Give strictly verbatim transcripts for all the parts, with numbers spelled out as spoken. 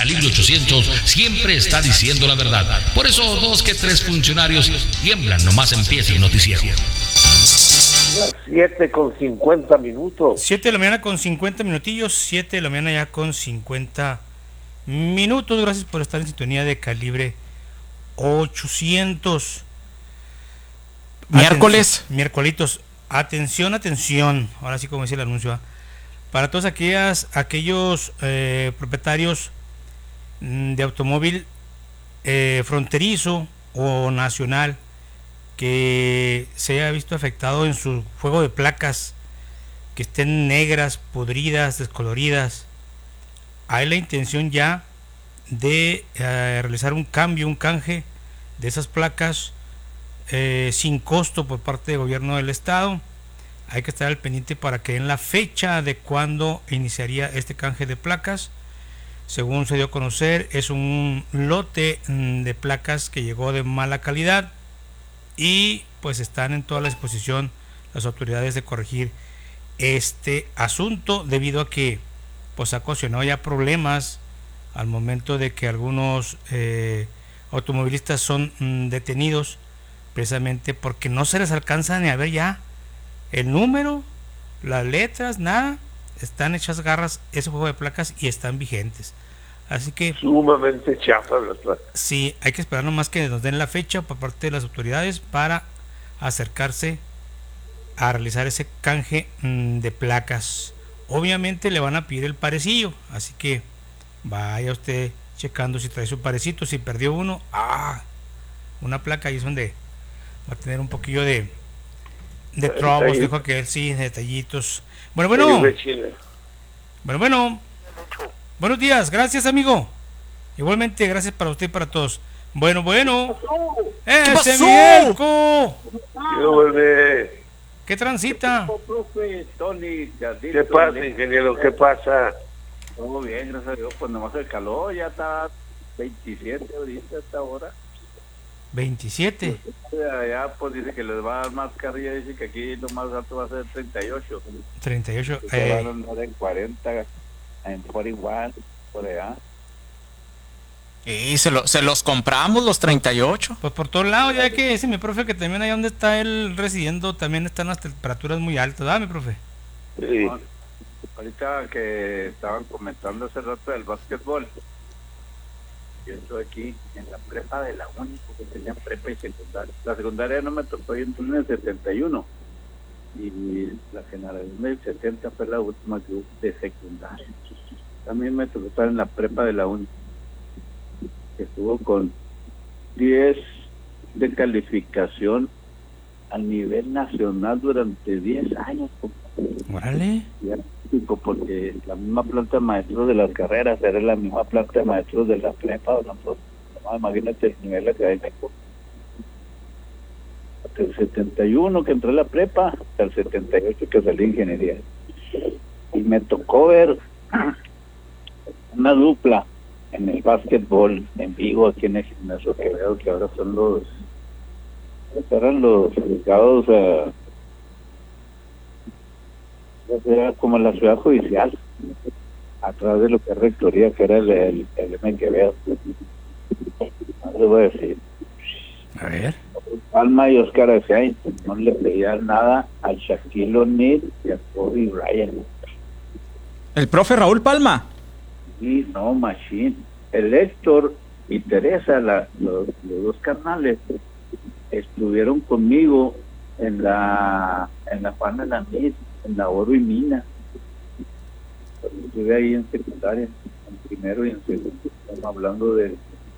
Calibre ochocientos siempre está diciendo la verdad. Por eso dos que tres funcionarios tiemblan nomás empieza el noticiero. Las siete con cincuenta minutos. siete de la mañana con cincuenta minutillos, siete de la mañana ya con cincuenta minutos. Gracias por estar en sintonía de Calibre ochocientos. Miércoles. Aten- miércolitos. Atención, atención. Ahora sí, como decía el anuncio, ¿eh? Para todos aquellas, aquellos eh, propietarios mm, de automóvil eh, fronterizo o nacional que se haya visto afectado en su juego de placas, que estén negras, podridas, descoloridas, hay la intención ya de eh, realizar un cambio, un canje de esas placas eh, sin costo por parte del gobierno del estado. Hay que estar al pendiente para que en la fecha de cuando iniciaría este canje de placas. Según se dio a conocer, es un lote mm, de placas que llegó de mala calidad y pues están en toda la disposición las autoridades de corregir este asunto, debido a que pues ha ocasionado ya problemas al momento de que algunos eh, automovilistas son mm, detenidos precisamente porque no se les alcanza ni a ver ya el número, las letras, nada. Están hechas garras ese juego de placas y están vigentes. Así que Sumamente chafas las placas. sí, hay que esperar nomás que nos den la fecha por parte de las autoridades para acercarse a realizar ese canje mmm, de placas. Obviamente le van a pedir el parecillo, así que vaya usted checando si trae su parecito. Si perdió uno, ah, una placa ahí es donde va a tener un poquillo de de trabos, dijo aquel, sí, detallitos. Bueno, bueno, bueno, bueno, buenos días, gracias amigo. Igualmente, gracias para usted y para todos. Bueno, bueno. ¡Ese Mielco! ¿Qué transita? ¿Qué pasa, ingeniero? ¿Qué pasa? Todo bien, gracias a Dios. Pues nomás el calor ya está veintisiete ahorita a esta hora. veintisiete. Allá pues dice que les va a dar más carrilla, dice que aquí lo más alto va a ser treinta y ocho. treinta y ocho. Eh. Eh. Van a andar en cuarenta, en cuarenta y uno, por allá. Y se, lo, se los compramos los treinta y ocho. Pues por todos lados, ya que ese mi profe, que también allá donde está él residiendo, también están las temperaturas muy altas, ¿verdad, mi profe? Sí. Bueno, ahorita que estaban comentando hace rato del básquetbol, yo estoy aquí en la prepa de la uni, porque tenía prepa y secundaria. La secundaria no me tocó, yo entré en el setenta y uno, y la generación del setenta fue la última que hubo de secundaria. También me tocó estar en la prepa de la uni, que estuvo con diez de calificación a nivel nacional durante diez años. Órale. Porque la misma planta de maestros de las carreras era la misma planta de maestros de la prepa. Nosotros, no, imagínate el nivel académico. Hasta el setenta y uno que entré a la prepa, hasta el setenta y ocho que salí de ingeniería. Y me tocó ver una dupla en el básquetbol en vivo aquí en el gimnasio que veo que ahora son los eran los dedicados a era como la ciudad judicial atrás de lo que es rectoría, que era el, el, el M que veo. No les voy a decir. A ver. Palma y Oscar Efraín no le pedían nada a Shaquille O'Neal y a Kobe Bryant. El profe Raúl Palma. Sí, no, machine. El Héctor y Teresa, la, los, los dos carnales, estuvieron conmigo en la en la Juana de la Mid, en la Oro y Mina. Estuve ahí en secundaria, en primero y en segundo. Estamos hablando de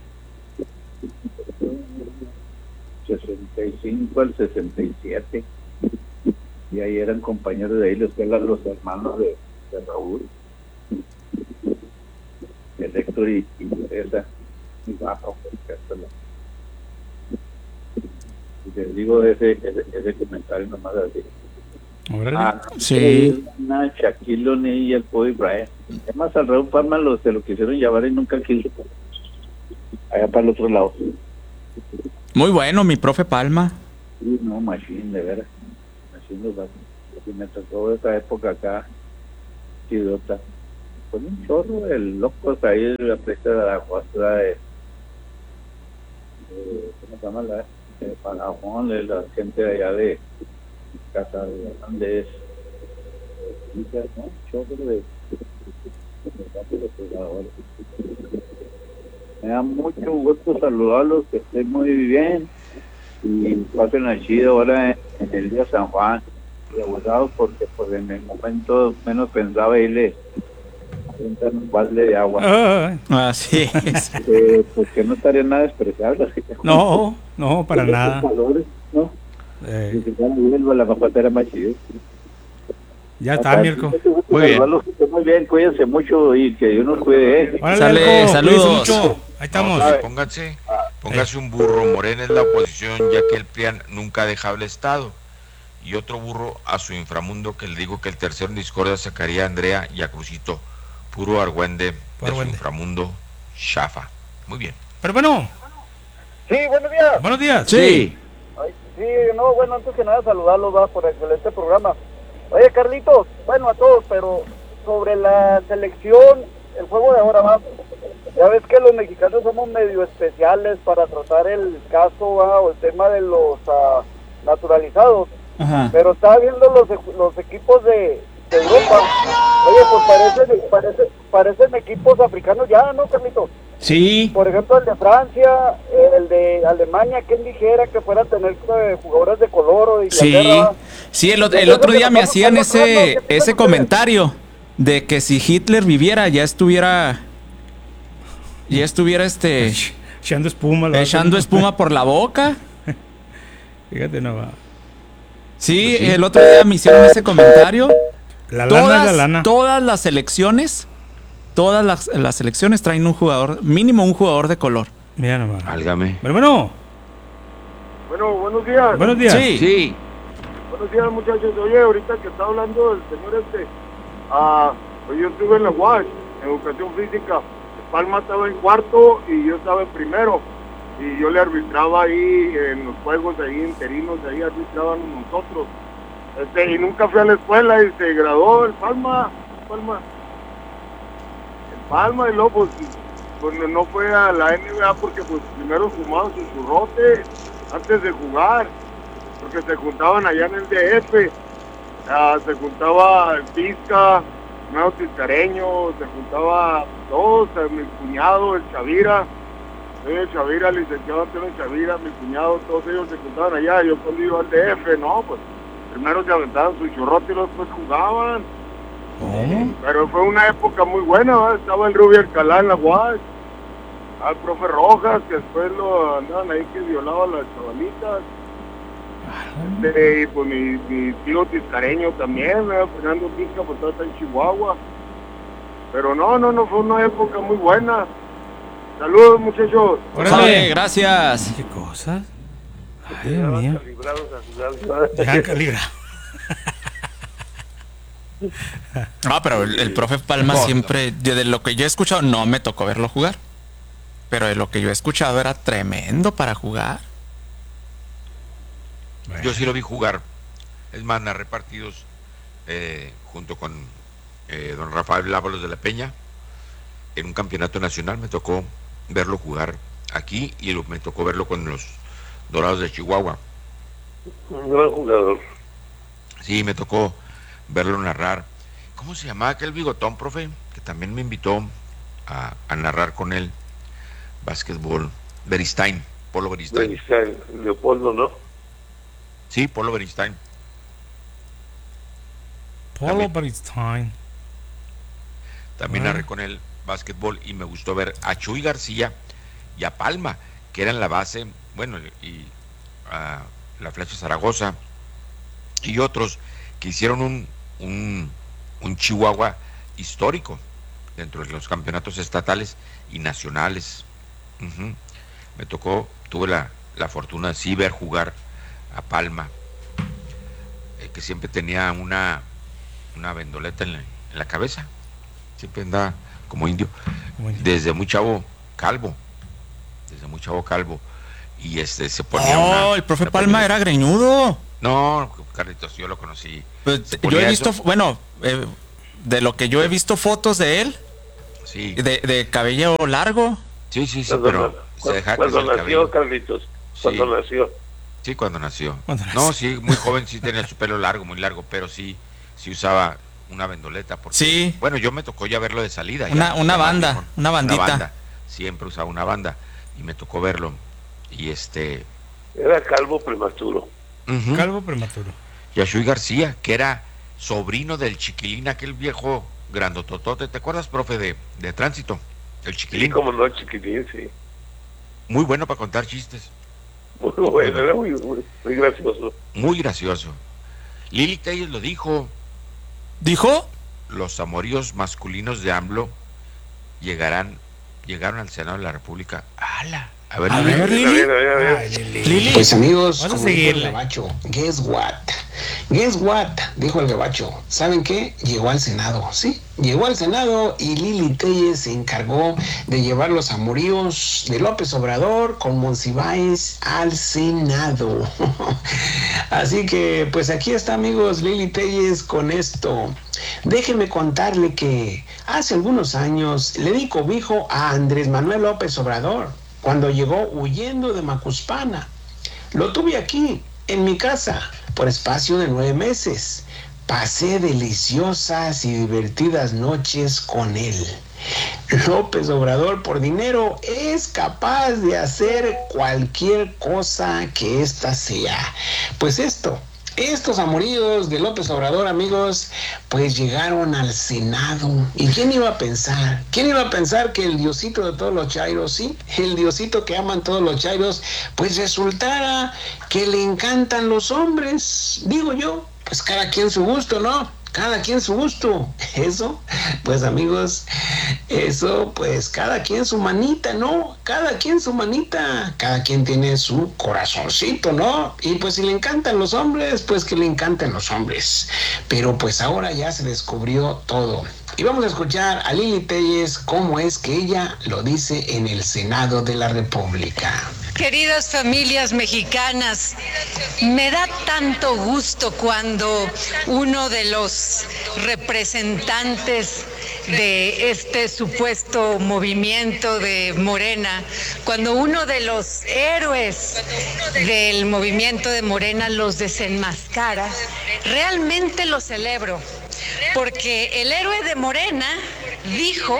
sesenta y cinco al sesenta y siete. Y ahí eran compañeros de ahí, los que eran los hermanos de, de Raúl. El Héctor y, y Teresa, y bajo, y les digo ese, ese, ese comentario nomás así. Ah, sí. Una Shaquille O'Neal y el Kobe Bryant. Además, al Raúl Palma lo, se lo quisieron llevar y nunca quiso. Allá para el otro lado. Muy bueno, mi profe Palma. Sí, no, machine, de veras. Machine, los y me tocó esa época acá, idiota. Con un chorro de locos ahí en la presa de la costa de, de ¿cómo se llama? La, de Palajón, de la gente de allá de Casa de Andes, un chorro de, de, de jugadores. Me da mucho gusto saludarlos, que estén muy bien y pasen a chido ahora en, en el día San Juan, de abusados, porque pues en el momento menos pensaba irle a un balde de agua. Ah, Así es. Eh, pues que no estaría nada despreciable. Así que, no, no, para con nada. estos valores, ¿no? Eh, Y si fuera Miguel, la mapata era más chido. ya está, Mirko. Muy bien. Muy bien, cuídense mucho y que Dios nos cuide. ¿eh? Órale, Sale, Mirko, saludos. cuídense mucho. Ahí estamos. No, sí, pónganse, póngase un burro. Morena es la oposición, ya que el P R I A N nunca ha dejado el Estado. Y otro burro a su inframundo, que le digo que el tercero en discordia sacaría a Andrea y a Crucito. Puro argüende de su inframundo chafa. Muy bien. Pero bueno, Sí, buenos días. buenos días. Sí. Ay, sí, no, bueno, antes que nada saludarlos, va, por excelente programa. Oye, Carlitos, bueno, a todos, pero sobre la selección, el juego de ahora, va, ya ves que los mexicanos somos medio especiales para tratar el caso, va, o el tema de los uh, naturalizados. Ajá. Pero estaba viendo los, los equipos de, de Europa. Oye, pues parecen, parece, parecen equipos africanos ya, ¿no, Carlitos? Sí. Por ejemplo, el de Francia, el de Alemania, ¿quién dijera que fuera a tener eh, jugadores de color o de Sí, Inglaterra? sí, el, el otro día me hacían ese, ese comentario de que si Hitler viviera ya estuviera, ya estuviera este, Echando espuma. lo echando hacen. espuma por la boca. Fíjate, no va. Sí, el otro día me hicieron ese comentario. La lana Todas, es la lana. todas las selecciones, todas las, las selecciones traen un jugador, mínimo un jugador de color. Mira nomás. Válgame. Pero bueno, Bueno, buenos días. buenos días. Sí. Sí. Buenos días, muchachos. Oye, ahorita que está hablando el señor este, ah, pues yo estuve en la U A S, en Educación Física. Palma estaba en cuarto y yo estaba en primero. Y yo le arbitraba ahí en los juegos ahí interinos, ahí arbitrábamos nosotros. Este, y nunca fui a la escuela y se graduó el Palma, Palma. El Palma y luego pues, pues no- no fue a la N B A porque pues primero fumaba su churrote antes de jugar, porque se juntaban allá en el D F, ah, se juntaba el Pizca, Nuevo Tiscareño, se juntaba todos, eh, mi cuñado, el Chavira, el Chavira, el licenciado Antonio Chavira, mi cuñado, todos ellos se juntaban allá. Yo cuando iba al D F, no, pues primero se aventaban su churrote y luego después jugaban. Pero fue una época muy buena, ¿verdad? Estaba el Rubio Alcalá en la U A S, al profe Rojas, que después lo andaban ahí que violaba a las chavalitas. Este, y pues mi, mi tío Tiscareño también, ¿verdad? Fernando Tisca, pues todo está en Chihuahua. Pero no, no, no, fue una época muy buena. Saludos, muchachos. Sale, Órale. gracias. ¿Qué cosas? Ay, Dios mío. Calibrados a jugar. Dejan calibrar. No, pero el, el profe Palma siempre, de, de lo que yo he escuchado, no me tocó verlo jugar. Pero de lo que yo he escuchado era tremendo para jugar. Yo sí lo vi jugar. Es más, narré partidos eh, junto con eh, don Rafael Lábalos de la Peña en un campeonato nacional. Me tocó verlo jugar aquí y lo- me tocó verlo con los Dorados de Chihuahua. Un gran jugador. Sí, me tocó verlo narrar. ¿Cómo se llamaba aquel bigotón, profe? Que también me invitó a, a narrar con él básquetbol. Beristain, Polo Beristain. Ahí está el Leopoldo, ¿no? Sí, Polo Beristain. Polo También. Beristain. También Ah. narré con él básquetbol y me gustó ver a Chuy García y a Palma, que eran la base, bueno, y a la Flecha Zaragoza y otros que hicieron un, un, un Chihuahua histórico dentro de los campeonatos estatales y nacionales. Ujú. Me tocó, tuve la, la fortuna de sí ver jugar a Palma, eh, que siempre tenía una, una vendoleta en la, en la cabeza, siempre andaba como indio, Como indio. desde muy chavo calvo, desde muy chavo calvo, y este se ponía Oh, una- el profe se Palma ponía- era greñudo. No, Carlitos, yo lo conocí. Pues, Se yo ponía he visto, eso. bueno, eh, de lo que yo he visto fotos de él, Sí, de, de cabello largo. sí, sí, sí, Cuando, pero se deja cuando crecer el nació, cabello. Carlitos, cuando Sí. nació. Sí, cuando nació. Cuando No, sí, muy joven sí tenía su pelo largo, muy largo, pero sí, sí usaba una vendoleta. Porque, Sí. Bueno, yo me tocó ya verlo de salida. Una- ya, una ya más banda, viejón. una bandita. banda. Siempre usaba una banda y me tocó verlo. Y este... Era calvo prematuro. ujú. Calvo prematuro. Y a Chuy García, que era sobrino del Chiquilín, aquel viejo grandototote. ¿Te acuerdas, profe, de, de Tránsito? El Sí, Chiquilín. como no, chiquitín, sí. Muy bueno para contar chistes. Muy bueno, era muy, muy, muy gracioso. Muy gracioso. Lili Telles lo dijo. ¿Dijo? Los amoríos masculinos de AMLO llegarán, llegaron al Senado de la República. ¡Hala! A ver, A Lili. ver, A Lili. ver, a ver, a ver. Ay, Lili. Lili. Pues amigos, Vamos a como dijo el seguirle. gabacho, guess what? Guess what? Dijo el gabacho. ¿Saben qué? Llegó al Senado, ¿sí? Llegó al Senado y Lili Telles se encargó de llevar los amoríos de López Obrador con Monsiváis al Senado. Así que, pues aquí está, amigos, Lili Telles con esto. Déjenme contarle que hace algunos años le di cobijo a Andrés Manuel López Obrador cuando llegó huyendo de Macuspana. Lo tuve aquí, en mi casa, por espacio de nueve meses. Pasé deliciosas y divertidas noches con él. López Obrador, por dinero, es capaz de hacer cualquier cosa que ésta sea. Pues esto, estos amoríos de López Obrador, amigos, pues llegaron al Senado. ¿Y quién iba a pensar? ¿Quién iba a pensar que el diosito de todos los chairos, sí, el diosito que aman todos los chairos, pues resultara que le encantan los hombres? Digo yo, pues cada quien su gusto, ¿no? Cada quien su gusto. Eso, pues amigos, eso, pues cada quien su manita, ¿no? Cada quien su manita. Cada quien tiene su corazoncito, ¿no? Y pues si le encantan los hombres, pues que le encanten los hombres. Pero pues ahora ya se descubrió todo. Y vamos a escuchar a Lili Telles cómo es que ella lo dice en el Senado de la República. Queridas familias mexicanas, me da tanto gusto cuando uno de los representantes de este supuesto movimiento de Morena, cuando uno de los héroes del movimiento de Morena los desenmascara, realmente lo celebro, porque el héroe de Morena dijo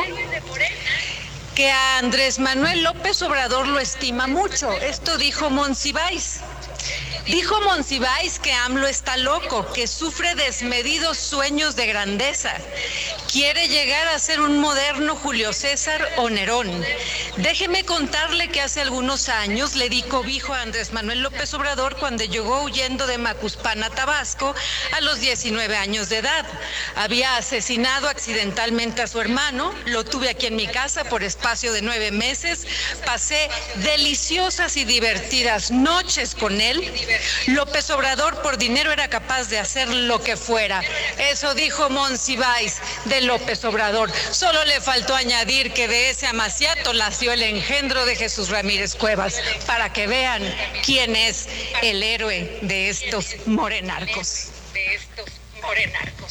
que a Andrés Manuel López Obrador lo estima mucho. Esto dijo Monsiváis. Dijo Monsiváis que AMLO está loco, que sufre desmedidos sueños de grandeza. Quiere llegar a ser un moderno Julio César o Nerón. Déjeme contarle que hace algunos años le di cobijo a Andrés Manuel López Obrador cuando llegó huyendo de Macuspana, Tabasco, a los diecinueve años de edad. Había asesinado accidentalmente a su hermano, lo tuve aquí en mi casa por espacio de nueve meses, pasé deliciosas y divertidas noches con él. López Obrador por dinero era capaz de hacer lo que fuera. Eso dijo Monsiváis de López Obrador. Solo le faltó añadir que de ese amaciato nació el engendro de Jesús Ramírez Cuevas, para que vean quién es el héroe de estos morenarcos. De estos morenarcos.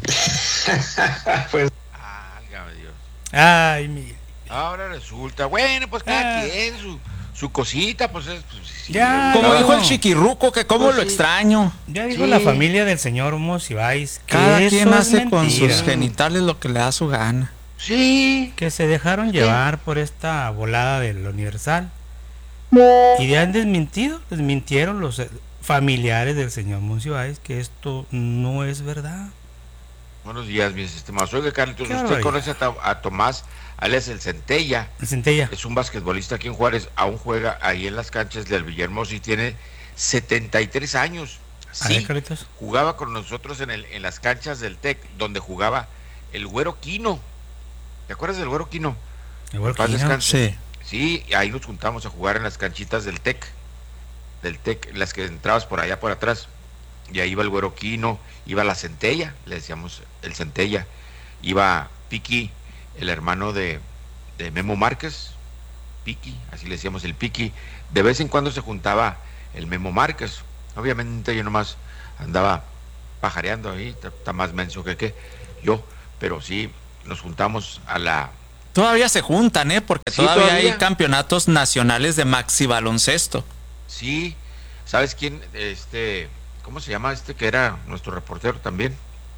Pues Válgame Dios. Ay, Miguel. Ahora resulta, bueno, pues cada Ah. quien su, su cosita, pues es... Pues, sí, Ya. es- Como No. dijo el chiquirruco, que cómo Pues lo sí. extraño. Ya dijo Sí. la familia del señor Monsiváis que Cada eso quien es hace con mentira, sus genitales lo que le da su gana. Sí. que se dejaron llevar por esta volada del Universal y ya han desmentido, desmintieron los eh, familiares del señor Monsiváis que esto no es verdad. Buenos días, mis estimados. Oiga, Carlitos, Qué usted barbaridad. conoce a, Ta- a Tomás, alias el Centella. El Centella. Es un basquetbolista aquí en Juárez. Aún juega ahí en las canchas del Villahermosa y tiene setenta y tres años. A ver, Sí, Carlitos. jugaba con nosotros en, el, en las canchas del TEC, donde jugaba el Güero Quino. ¿Te acuerdas del Güero Quino? El Güero Paz Quino. descanse. Sí. Sí, y ahí nos juntamos a jugar en las canchitas del TEC, del TEC, en las que entrabas por allá por atrás. Y ahí iba el Güero Quino, iba la Centella, le decíamos el Centella, iba Piqui, el hermano de, de Memo Márquez, Piqui, así le decíamos el Piqui. De vez en cuando se juntaba el Memo Márquez. Obviamente yo nomás andaba pajareando ahí, está más menso que qué, yo. pero sí, nos juntamos a la... Todavía se juntan, ¿eh? Porque Sí, todavía, todavía. hay campeonatos nacionales de maxi baloncesto. Sí, ¿sabes quién? Este, ¿cómo se llama este que era nuestro reportero también?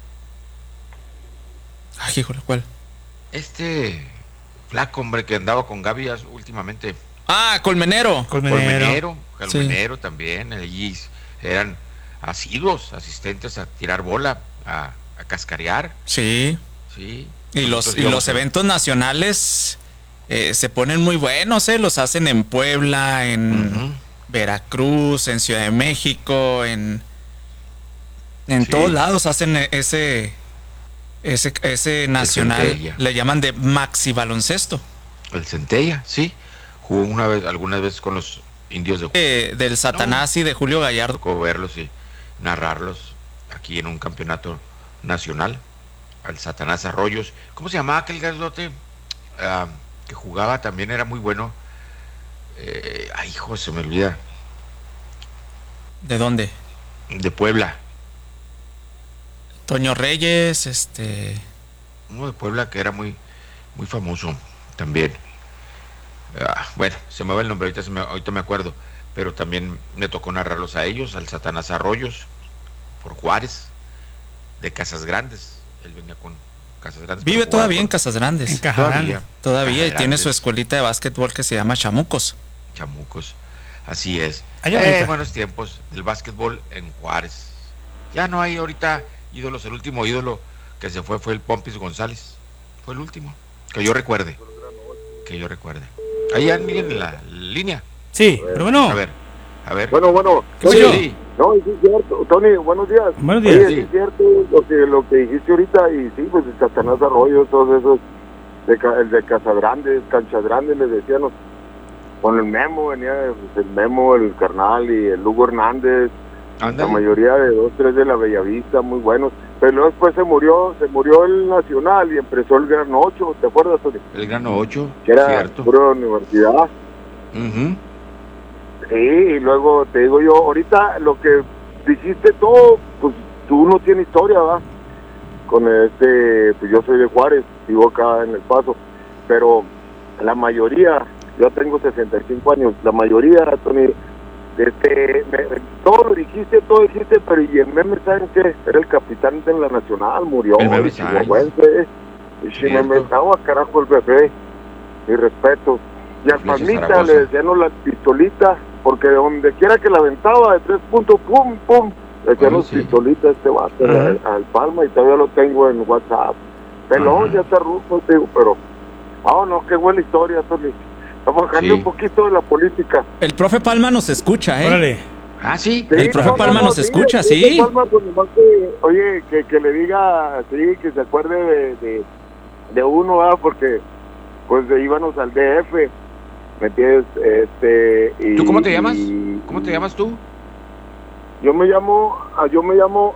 Ay, híjole, ¿cuál? Este flaco, hombre, que andaba con Gaby as- últimamente. Ah, Colmenero. Colmenero, Sí. Colmenero también. Allí eran asiduos, asistentes a tirar bola, a, a cascarear. Sí. Sí. Y los, Nosotros y íbamos los a- eventos nacionales eh, se ponen muy buenos, ¿eh? Los hacen en Puebla, en Ujú. Veracruz, en Ciudad de México, en, en Sí. todos lados hacen e- ese, ese, ese nacional. Centella. Le llaman de maxi baloncesto. El Centella, sí. Jugó una vez, algunas veces con los indios de Eh, del Satanás y de Julio Gallardo. tocó verlos y narrarlos aquí en un campeonato nacional. Al Satanás Arroyos. ¿Cómo se llamaba aquel grandote? Ah, que jugaba también, era muy bueno. Eh, ay, hijo, se me olvida. ¿De dónde? De Puebla. Toño Reyes, este... Uno de Puebla que era muy, muy famoso también. Ah, bueno, se me va el nombre, ahorita, se me, ahorita me acuerdo. Pero también me tocó narrarlos a ellos, al Satanás Arroyos, por Juárez, de Casas Grandes. Él venía con Casas Grandes. Vive pero jugaba todavía en con- Casas Grandes. En Caja Todavía. Todavía, y Casas tiene su Grandes, escuelita de básquetbol que se llama Chamucos. Chamucos. Así es. Allá Eh, ahorita. buenos tiempos del básquetbol en Juárez. Ya no hay ahorita ídolos. El último ídolo que se fue fue el Pompis González. Fue el último. Que yo recuerde. Que yo recuerde. Ahí alguien en la línea. Sí, pero bueno. A ver, a ver. Bueno, bueno. ¿Qué pasó? Sí. No, sí es cierto. Tony, buenos días. Buenos días. Oye, Sí. sí es cierto lo que, lo que dijiste ahorita. Y sí, pues el Satanás Arroyo, todos esos, de, Ca- el de Casagrandes, Canchas Grandes, les decíamos. Con el Memo, venía pues, el Memo, el Carnal y el Hugo Hernández. La Ándale. mayoría de dos, tres de la Bellavista, muy buenos. Pero luego después se murió, se murió el Nacional y empezó el Gran Ocho, ¿te acuerdas, Tony? El grano ocho. Que era Cierto. pura universidad. Ujú. Sí, y luego te digo yo, ahorita lo que dijiste todo, pues tú no tienes historia, ¿va? Con este, pues yo soy de Juárez, vivo acá en El Paso, pero la mayoría, yo tengo sesenta y cinco años, la mayoría, Tony, este, me- todo lo dijiste, todo dijiste, pero y el Meme Sáenz, ¿qué? Era el capitán de la Nacional, murió, El Meme y Sáenz. chihuahuense, y si me Cierto. mentaba, carajo, el bebé, mi respeto. Y a Flecha Palmita Zaragoza. le decían la pistolita, porque donde quiera que la aventaba de tres puntos, pum, pum, le decían Bueno, los sí. pistolitas este vato Ajá. al, al Palma, y todavía lo tengo en WhatsApp. Pelón, Ajá. ya está ruso, te digo, pero, ah, no, qué buena historia, Tony. Estamos bajando Sí. un poquito de la política. El profe Palma nos escucha, ¿eh? Órale. Ah, sí. El profe Palma nos escucha, el sí. profe Palma, pues, nomás que, oye, que, que le diga, sí, que se acuerde de, de, de uno, ¿verdad? Porque, pues, íbamos al D F, ¿me entiendes? Este, y, ¿Tú cómo te llamas? y- ¿Cómo te llamas tú? Yo me llamo, ah, yo me llamo,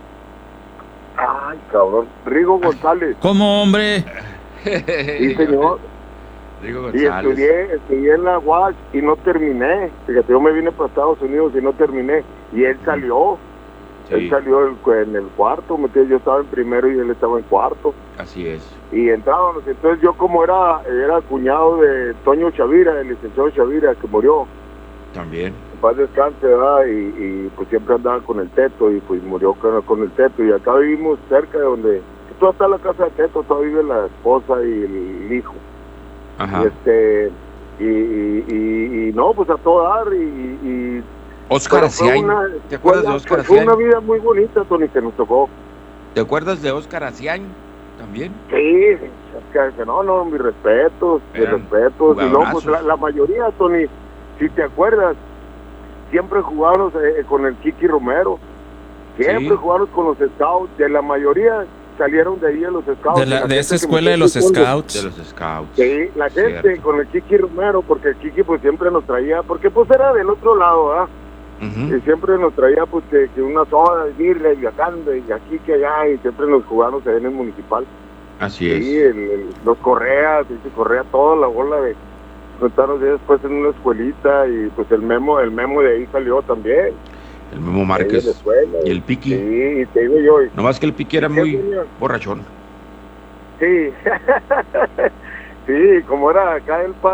ay, cabrón, Rigo González, ¿Cómo, hombre? sí, señor. Rigo Y González. estudié, estudié en la U A S y no terminé. Fíjate, yo me vine para Estados Unidos y no terminé. Y él salió, Sí, él salió el- en el cuarto, ¿me entiendes? Yo estaba en primero y él estaba en cuarto. así es. Y entrábamos, entonces yo como era era cuñado de Toño Chavira, el licenciado Chavira, que murió, También. en paz descanse, ¿verdad? Y, y pues siempre andaba con el Teto y pues murió con, con el Teto. Y acá vivimos cerca de donde, toda está la casa de Teto, todavía vive la esposa y el hijo. Ajá. Y este y, y, y, y no, pues a todo dar y, y Oscar pero fue Asiain. una- ¿Te acuerdas fue de una- Oscar Fue una Asiain? vida muy bonita, Tony, que nos tocó. ¿Te acuerdas de Oscar Asiain? También. Sí, es que, que no, no, mis respetos, mis Eran respetos. Y no, pues jugadorazos. la, la mayoría, Tony, si te acuerdas, siempre jugábamos eh, con el Kiki Romero, siempre Sí. jugábamos con los scouts, de la mayoría salieron de ahí de los scouts. De, la- la de gente esa que escuela de metió los fútbol. De scouts. los Scouts. Sí, la gente Cierto. con el Kiki Romero, porque el Kiki pues siempre nos traía, porque pues era del otro lado, ¿ah? Ujú. Y siempre nos traía pues que, que una soda, y birria, y acá, y aquí, que allá, y siempre nos jugamos ahí en el municipal. Así Sí, es. el, el- los Correas, y se correa toda la bola de juntarnos ya después en una escuelita, y pues el memo, el memo de ahí salió también. El Memo ahí de la Márquez escuela. y el Piqui. Sí, y te digo yo, y- Nomás que el Piqui era ¿Qué muy tenía? borrachón. Sí, sí, como era acá el